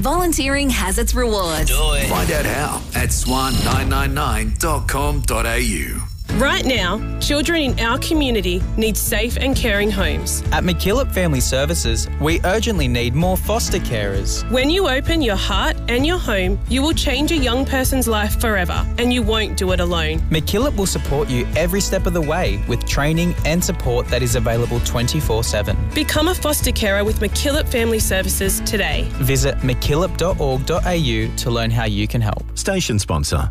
Volunteering has its rewards. Do it. Find out how at swan999.com.au. Right now, children in our community need safe and caring homes. At McKillop Family Services, we urgently need more foster carers. When you open your heart and your home, you will change a young person's life forever, and you won't do it alone. McKillop will support you every step of the way with training and support that is available 24/7. Become a foster carer with McKillop Family Services today. Visit mckillop.org.au to learn how you can help. Station sponsor.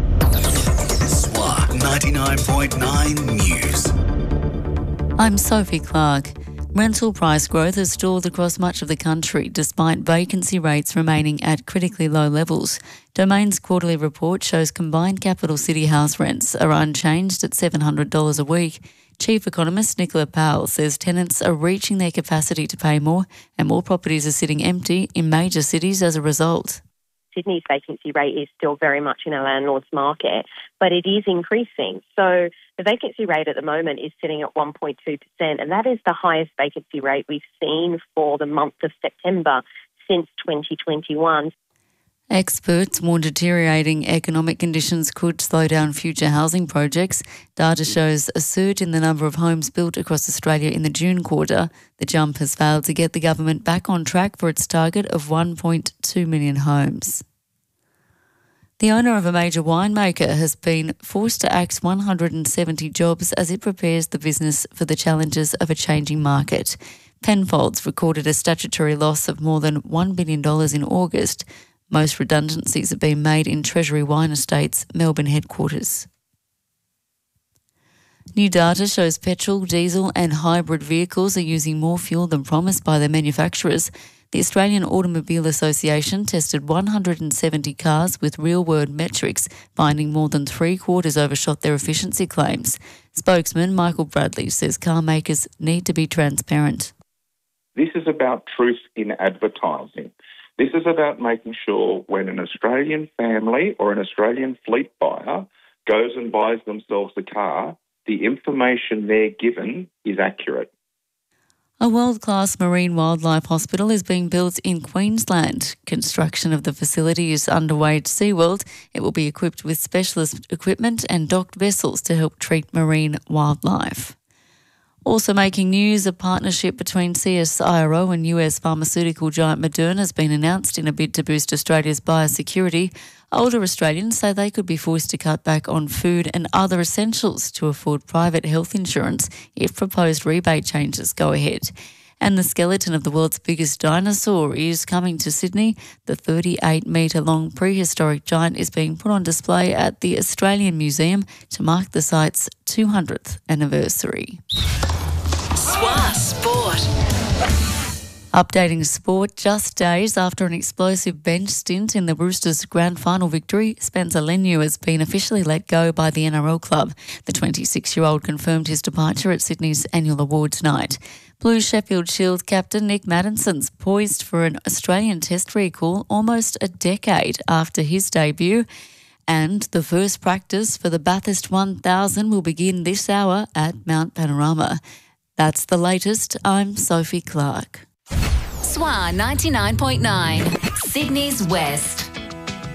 SWA 99.9 News. I'm Sophie Clark. Rental price growth has stalled across much of the country despite vacancy rates remaining at critically low levels. Domain's quarterly report shows combined capital city house rents are unchanged at $700 a week. Chief economist Nicola Powell says tenants are reaching their capacity to pay more and more properties are sitting empty in major cities as a result. Sydney's vacancy rate is still very much in a landlord's market, but it is increasing. So the vacancy rate at the moment is sitting at 1.2%, and that is the highest vacancy rate we've seen for the month of September since 2021. Experts warn deteriorating economic conditions could slow down future housing projects. Data shows a surge in the number of homes built across Australia in the June quarter. The jump has failed to get the government back on track for its target of 1.2 million homes. The owner of a major winemaker has been forced to axe 170 jobs as it prepares the business for the challenges of a changing market. Penfolds recorded a statutory loss of more than $1 billion in August. Most redundancies have been made in Treasury Wine Estates' Melbourne headquarters. New data shows petrol, diesel and hybrid vehicles are using more fuel than promised by their manufacturers. The Australian Automobile Association tested 170 cars with real-world metrics, finding more than three-quarters overshot their efficiency claims. Spokesman Michael Bradley says car makers need to be transparent. This is about truth in advertising. This is about making sure when an Australian family or an Australian fleet buyer goes and buys themselves a car, the information they're given is accurate. A world-class marine wildlife hospital is being built in Queensland. Construction of the facility is underway at SeaWorld. It will be equipped with specialist equipment and docked vessels to help treat marine wildlife. Also making news, a partnership between CSIRO and US pharmaceutical giant Moderna has been announced in a bid to boost Australia's biosecurity. Older Australians say they could be forced to cut back on food and other essentials to afford private health insurance if proposed rebate changes go ahead. And the skeleton of the world's biggest dinosaur is coming to Sydney. The 38-metre-long prehistoric giant is being put on display at the Australian Museum to mark the site's 200th anniversary. SWA Sport. Updating sport just days after an explosive bench stint in the Roosters' grand final victory, Spencer Leniu has been officially let go by the NRL club. The 26-year-old confirmed his departure at Sydney's annual awards night. Blues Sheffield Shield captain Nick Maddison's poised for an Australian Test recall almost a decade after his debut. And the first practice for the Bathurst 1000 will begin this hour at Mount Panorama. That's the latest. I'm Sophie Clark. SWA 99.9, Sydney's West.